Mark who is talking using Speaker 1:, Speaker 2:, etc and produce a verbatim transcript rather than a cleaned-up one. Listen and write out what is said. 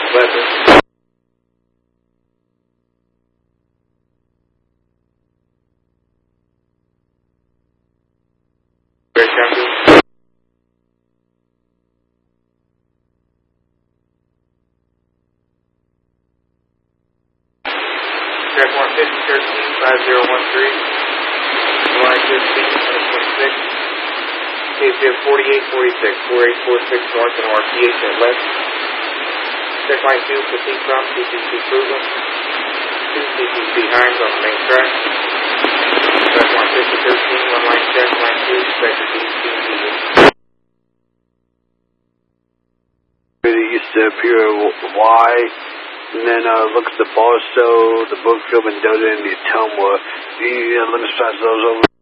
Speaker 1: Weather. Great copy. Check one fifty thirteen five zero one three. Line fifteen twenty-six. K P F forty-eight forty-six, four eight four six north and R P H at left. Check line two, fifteen from C T C Fruitland. two C T C Hines on the main track. Check one fifty thirteen, one line check, line two, expected D C immediate.
Speaker 2: It used to appear Y, and then uh, looks at the Barstow, the Brookfield, Mendota, and the Atomwa. The uh, limit pass those over.